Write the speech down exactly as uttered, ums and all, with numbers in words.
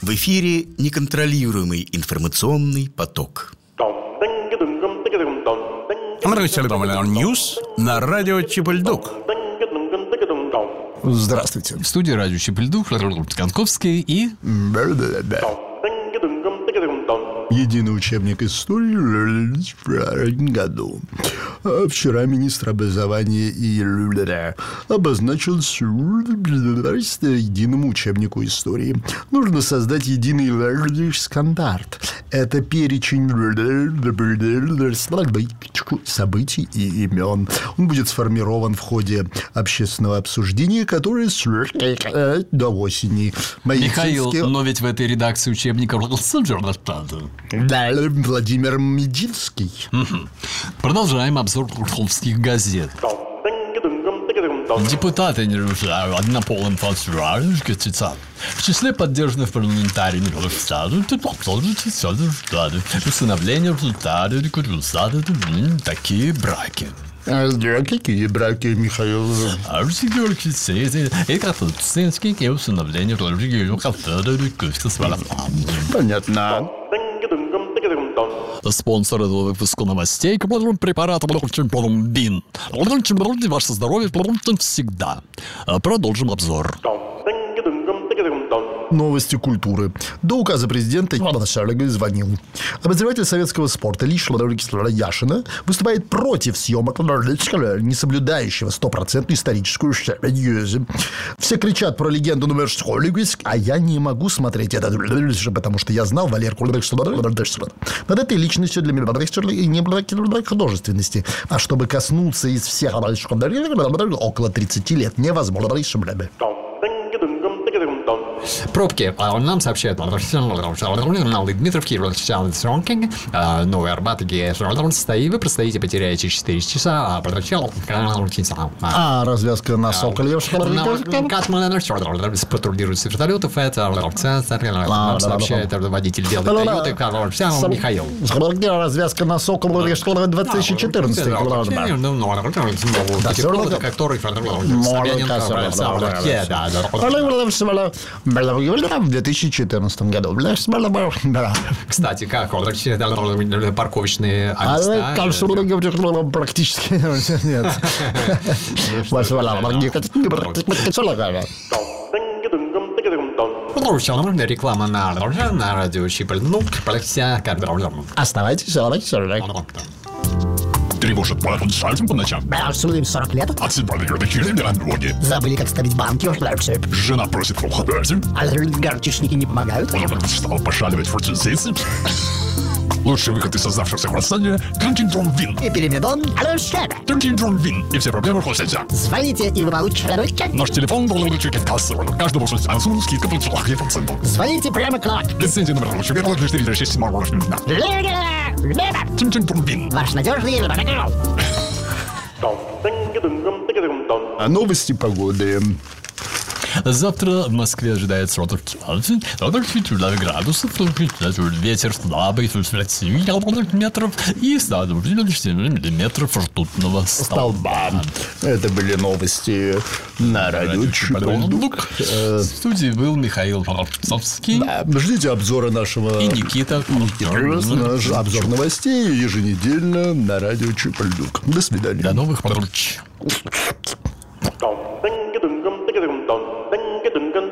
В эфире неконтролируемый информационный поток. Ньюс на радио Чипольдук. Здравствуйте. В студии радио Чипольдук, Конковский и... Единый учебник истории в году. Вчера министр образования и обозначил единому учебнику истории. Нужно создать единый стандарт. Это перечень событий и имен. Он будет сформирован в ходе общественного обсуждения, которое до осени. Михаил, но ведь в этой редакции учебника... Да, Владимир Мединский. Продолжаем обзор русских газет. Депутаты однополым фальсификациям. В числе поддержанных парламентариями установление результатов такие браки. А какие браки, Михаил? И установление понятно. Спонсор этого выпуска новостей препарат Бин. Ваше здоровье всегда. Продолжим обзор. Новости культуры. До указа президента звонил. Обозреватель советского спорта Лиша Яшина выступает против съемок, не соблюдающего стопроцентную историческую серьезность. Все кричат про легенду номер сто, а я не могу смотреть это, потому что я знал Валерку над этой личностью для меня и не было художественности. А чтобы коснуться из всех около тридцати лет невозможно. Пробки. Нам сообщают Дмитровки, Новый Арбат, и вы простоите, потеряете четыре часа, а поначалу... А, развязка на Соколе. Патрулируется вертолетов, это нам сообщает водитель белой Тойоты Михаил. Развязка на Соколе две тысячи четырнадцатый. В две тысячи четырнадцатом году. Кстати, как парковочные места? Практически нет. Реклама на, на радио Чипольдук. Оставайтесь. Тревожит марафон сальтом по ночам. Обсудим сорок лет. Отсыпали на дороге. Забыли, как ставить банки. Жена просит фолхаберти. А горчишники не помогают. Стал пошаливать фортизейцы. Лучший выход из создавшегося восстания – Трентинтрон Вин. И перемедон. Трентинтрон Вин. И все проблемы хвостятся. Звоните, и вы получите ручки. Наш телефон был вычекать кассу. Каждому сеансу скидка получила процентов. Звоните прямо к нам. Лицензия номер лучше четыре шесть семь восемь. Трентинтрон Вин. Ваш надежный рыбак. Новости погоды. Завтра в Москве ожидается тридцать градусов, ветер слабый, метров и миллиметров ртутного столба. Это были новости на радио Чипольдук. В студии был Михаил Половцовский. Ждите обзора нашего... И Никита. Наш обзор новостей еженедельно на радио Чипольдук. До свидания. До новых встреч. Dun dun dun dun dun dun dun dun